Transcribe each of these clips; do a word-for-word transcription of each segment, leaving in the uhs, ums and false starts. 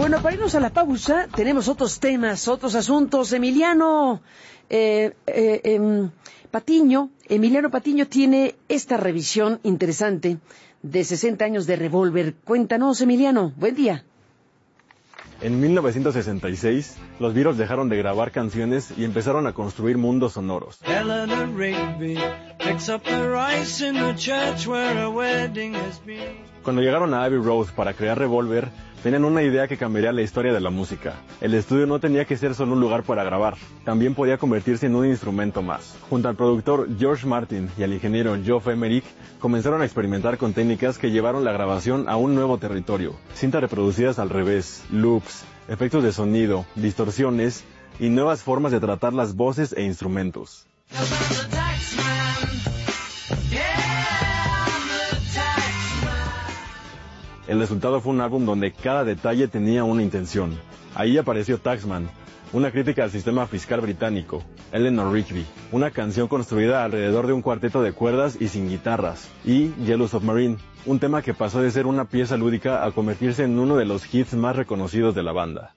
Bueno, para irnos a la pausa, tenemos otros temas, otros asuntos. Emiliano eh, eh, eh, Patiño, Emiliano Patiño tiene esta revisión interesante de sesenta años de Revolver. Cuéntanos, Emiliano. Buen día. En mil novecientos sesenta y seis, los Beatles dejaron de grabar canciones y empezaron a construir mundos sonoros. Cuando llegaron a Abbey Road para crear Revolver, tenían una idea que cambiaría la historia de la música. El estudio no tenía que ser solo un lugar para grabar, también podía convertirse en un instrumento más. Junto al productor George Martin y al ingeniero Geoff Emerick, comenzaron a experimentar con técnicas que llevaron la grabación a un nuevo territorio. Cintas reproducidas al revés, loops, efectos de sonido, distorsiones y nuevas formas de tratar las voces e instrumentos. El resultado fue un álbum donde cada detalle tenía una intención. Ahí apareció Taxman, una crítica al sistema fiscal británico, Eleanor Rigby, una canción construida alrededor de un cuarteto de cuerdas y sin guitarras, y Yellow Submarine, un tema que pasó de ser una pieza lúdica a convertirse en uno de los hits más reconocidos de la banda.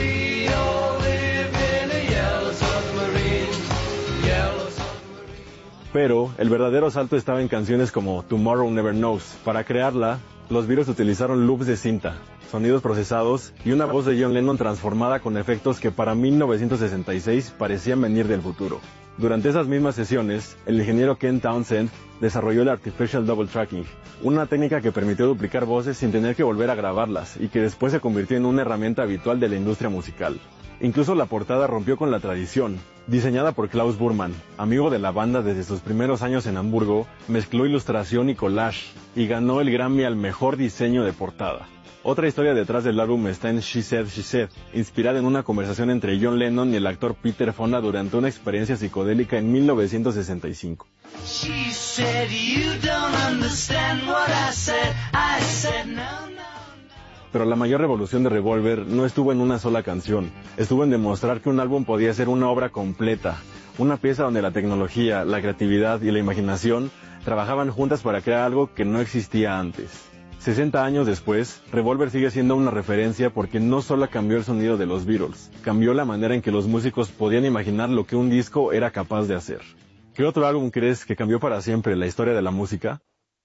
Pero el verdadero salto estaba en canciones como Tomorrow Never Knows. Para crearla, los Beatles utilizaron loops de cinta, sonidos procesados y una voz de John Lennon transformada con efectos que para mil novecientos sesenta y seis parecían venir del futuro. Durante esas mismas sesiones, el ingeniero Ken Townsend desarrolló el Artificial Double Tracking, una técnica que permitió duplicar voces sin tener que volver a grabarlas y que después se convirtió en una herramienta habitual de la industria musical. Incluso la portada rompió con la tradición. Diseñada por Klaus Burman, amigo de la banda desde sus primeros años en Hamburgo, mezcló ilustración y collage y ganó el Grammy al mejor diseño de portada. Otra historia detrás del álbum está en She Said, She Said, inspirada en una conversación entre John Lennon y el actor Peter Fonda durante una experiencia psicodélica en mil novecientos sesenta y cinco. She said, "You don't understand what I said. I said no, no. Pero la mayor revolución de Revolver no estuvo en una sola canción, estuvo en demostrar que un álbum podía ser una obra completa, una pieza donde la tecnología, la creatividad y la imaginación trabajaban juntas para crear algo que no existía antes. sesenta años después, Revolver sigue siendo una referencia porque no solo cambió el sonido de los Beatles, cambió la manera en que los músicos podían imaginar lo que un disco era capaz de hacer. ¿Qué otro álbum crees que cambió para siempre la historia de la música?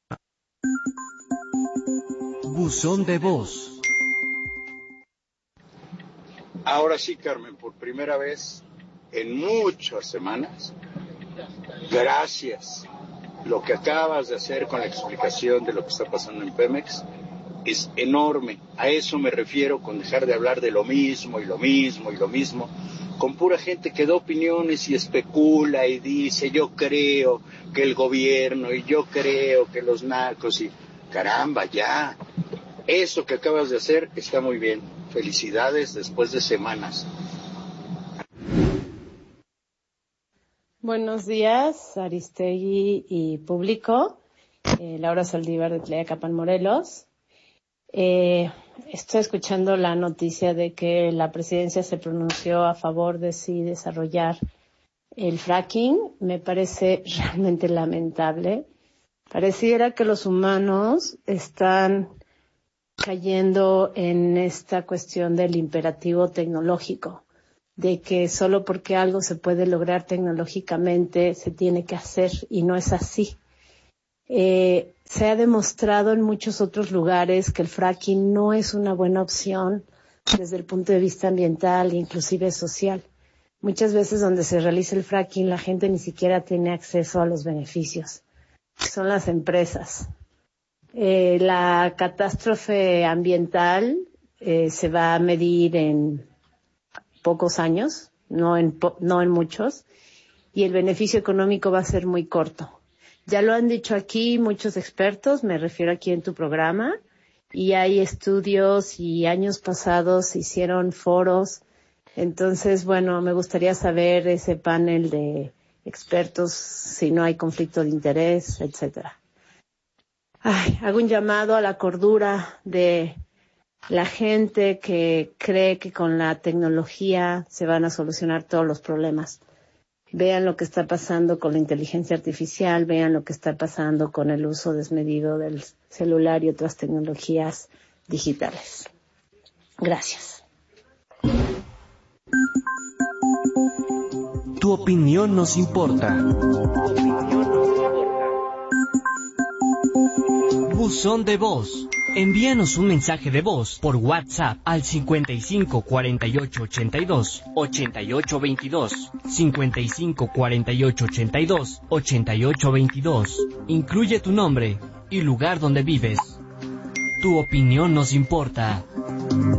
Buzón de voz. Ahora sí, Carmen, por primera vez en muchas semanas, gracias. Lo que acabas de hacer con la explicación de lo que está pasando en Pemex es enorme. A eso me refiero con dejar de hablar de lo mismo y lo mismo y lo mismo, con pura gente que da opiniones y especula y dice yo creo que el gobierno y yo creo que los narcos y caramba, ya. Eso que acabas de hacer está muy bien. Felicidades después de semanas. Buenos días, Aristegui y público. Eh, Laura Saldívar de Tlayacapan, Morelos. Eh, estoy escuchando la noticia de que la presidencia se pronunció a favor de sí desarrollar el fracking. Me parece realmente lamentable. Pareciera que los humanos están cayendo en esta cuestión del imperativo tecnológico, de que solo porque algo se puede lograr tecnológicamente se tiene que hacer, y no es así. Eh, se ha demostrado en muchos otros lugares que el fracking no es una buena opción desde el punto de vista ambiental e inclusive social. Muchas veces donde se realiza el fracking la gente ni siquiera tiene acceso a los beneficios. Son las empresas. Eh, la catástrofe ambiental eh, se va a medir en pocos años, no en, po- no en muchos, y el beneficio económico va a ser muy corto. Ya lo han dicho aquí muchos expertos, me refiero aquí en tu programa, y hay estudios y años pasados se hicieron foros. Entonces, bueno, me gustaría saber ese panel de expertos, si no hay conflicto de interés, etcétera. Ay, hago un llamado a la cordura de la gente que cree que con la tecnología se van a solucionar todos los problemas. Vean lo que está pasando con la inteligencia artificial, vean lo que está pasando con el uso desmedido del celular y otras tecnologías digitales. Gracias. Tu opinión nos importa. Buzón de voz. Envíanos un mensaje de voz por WhatsApp al cincuenta y cinco cuarenta y ocho ochenta y dos ochenta y ocho veintidós, cincuenta y cinco cuarenta y ocho ochenta y dos ochenta y ocho veintidós. Incluye tu nombre y lugar donde vives. Tu opinión nos importa.